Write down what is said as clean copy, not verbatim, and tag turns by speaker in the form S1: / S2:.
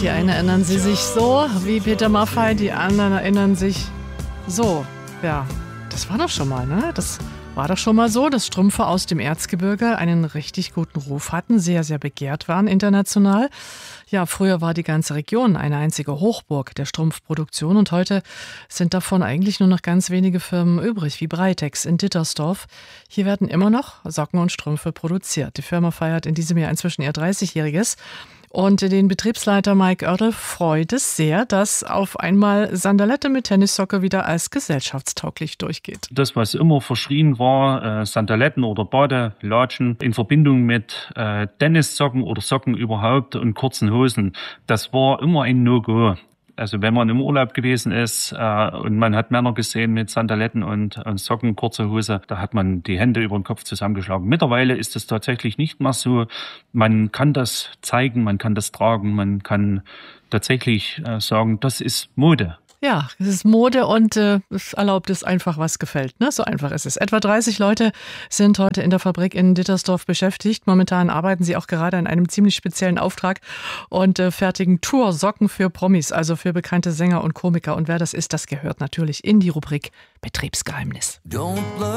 S1: Die einen erinnern sie sich so, wie Peter Maffay, die anderen erinnern sich so. Ja, das war doch schon mal, ne? Das war doch schon mal so, dass Strümpfe aus dem Erzgebirge einen richtig guten Ruf hatten, sehr, sehr begehrt waren international. Ja, früher war die ganze Region eine einzige Hochburg der Strumpfproduktion und heute sind davon eigentlich nur noch ganz wenige Firmen übrig, wie Breitex in Dittersdorf. Hier werden immer noch Socken und Strümpfe produziert. Die Firma feiert in diesem Jahr inzwischen ihr 30-Jähriges. Und den Betriebsleiter Mike Oertel freut es sehr, dass auf einmal Sandalette mit Tennissocke wieder als gesellschaftstauglich durchgeht.
S2: Das, was immer verschrien war, Sandaletten oder Badelatschen in Verbindung mit Tennissocken oder Socken überhaupt und kurzen Hosen, das war immer ein No-Go. Also wenn man im Urlaub gewesen ist und man hat Männer gesehen mit Sandaletten und Socken, kurze Hose, da hat man die Hände über den Kopf zusammengeschlagen. Mittlerweile ist es tatsächlich nicht mehr so. Man kann das zeigen, man kann das tragen, man kann tatsächlich sagen, das ist Mode.
S1: Ja, es ist Mode und es erlaubt es einfach, was gefällt. Ne? So einfach ist es. Etwa 30 Leute sind heute in der Fabrik in Dittersdorf beschäftigt. Momentan arbeiten sie auch gerade an einem ziemlich speziellen Auftrag und fertigen Toursocken für Promis, also für bekannte Sänger und Komiker. Und wer das ist, das gehört natürlich in die Rubrik Betriebsgeheimnis.